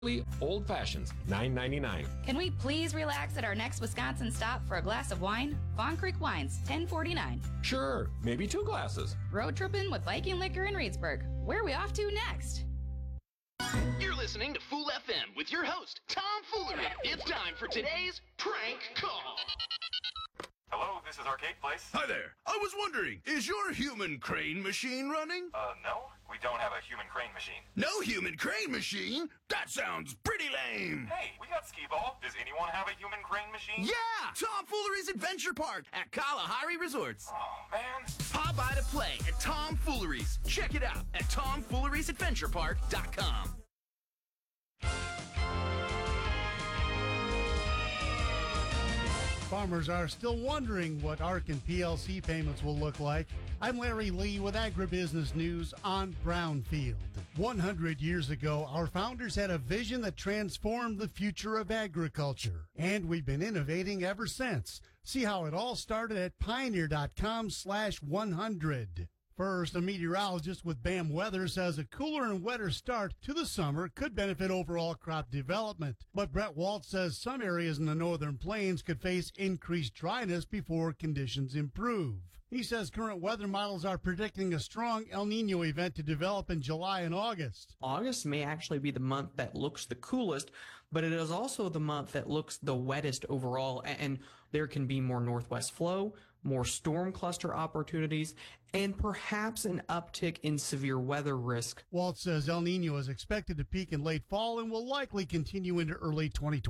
Old Fashions, $9.99. Can we please relax at our next Wisconsin stop for a glass of wine? Fawn Creek Wines, $10.49. Sure, maybe 2 glasses. Road tripping with Viking Liquor in Reedsburg. Where are we off to next? You're listening to Fool FM with your host, Tom Foolery. It's time for today's prank call. Hello, this is Arcade Place. Hi there. I was wondering, is your human crane machine running? No, we don't have a human crane machine. No human crane machine? That sounds pretty lame. Hey, we got skee-ball. Does anyone have a human crane machine? Yeah! Tom Foolery's Adventure Park at Kalahari Resorts. Oh, man. Pop by to play at Tom Foolery's. Check it out at TomFoolery'sAdventurePark.com. Farmers are still wondering what ARC and PLC payments will look like. I'm Larry Lee with Agribusiness News on Brownfield. 100 years ago, our founders had a vision that transformed the future of agriculture, and we've been innovating ever since. See how it all started at pioneer.com/100. First, a meteorologist with BAM Weather says a cooler and wetter start to the summer could benefit overall crop development. But Brett Waltz says some areas in the northern plains could face increased dryness before conditions improve. He says current weather models are predicting a strong El Nino event to develop in July and August. August may actually be the month that looks the coolest, but it is also the month that looks the wettest overall, and there can be more northwest flow, more storm cluster opportunities, and perhaps an uptick in severe weather risk. Waltz says El Nino is expected to peak in late fall and will likely continue into early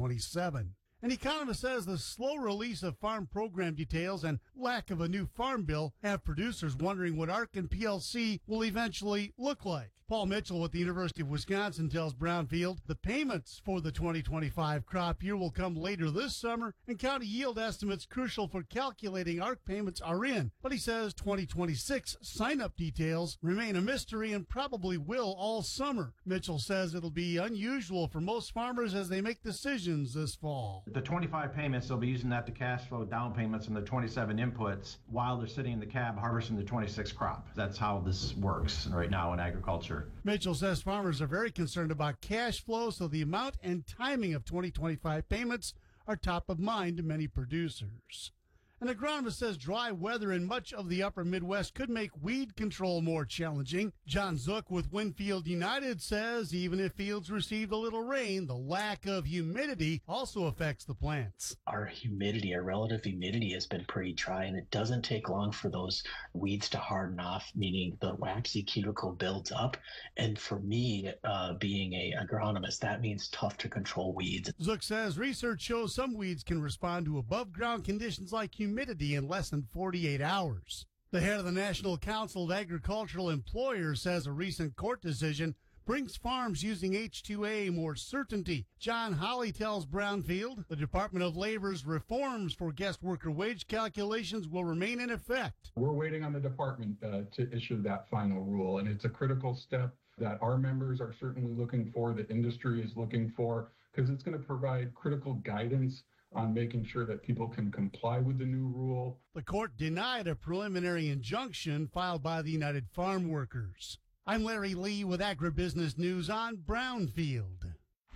2027. An economist says the slow release of farm program details and lack of a new farm bill have producers wondering what ARC and PLC will eventually look like. Paul Mitchell with the University of Wisconsin tells Brownfield the payments for the 2025 crop year will come later this summer, and county yield estimates crucial for calculating ARC payments are in. But he says 2026 sign-up details remain a mystery and probably will all summer. Mitchell says it'll be unusual for most farmers as they make decisions this fall. The 25 payments, they'll be using that to cash flow down payments on the 27 inputs while they're sitting in the cab harvesting the 26 crop. That's how this works right now in agriculture. Mitchell says farmers are very concerned about cash flow, so the amount and timing of 2025 payments are top of mind to many producers. An agronomist says dry weather in much of the upper Midwest could make weed control more challenging. John Zook with Winfield United says even if fields received a little rain, the lack of humidity also affects the plants. Our relative humidity has been pretty dry, and it doesn't take long for those weeds to harden off, meaning the waxy cuticle builds up. And for me, being an agronomist, that means tough to control weeds. Zook says research shows some weeds can respond to above ground conditions like humidity in less than 48 hours. The head of the National Council of Agricultural Employers says a recent court decision brings farms using H-2A more certainty. John Holly tells Brownfield the Department of Labor's reforms for guest worker wage calculations will remain in effect. We're waiting on the department to issue that final rule, and it's a critical step that our members are certainly looking for, the industry is looking for, because it's going to provide critical guidance on making sure that people can comply with the new rule. The court denied a preliminary injunction filed by the United Farm Workers. I'm Larry Lee with Agribusiness News on Brownfield.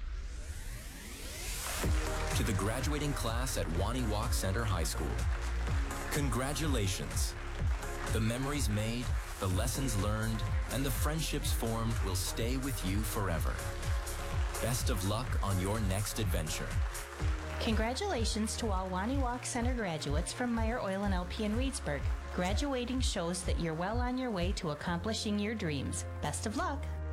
To the graduating class at Waniwak Center High School, congratulations. The memories made, the lessons learned, and the friendships formed will stay with you forever. Best of luck on your next adventure. Congratulations to all Waniwak Center graduates from Meyer Oil and LP in Reedsburg. Graduating shows that you're well on your way to accomplishing your dreams. Best of luck.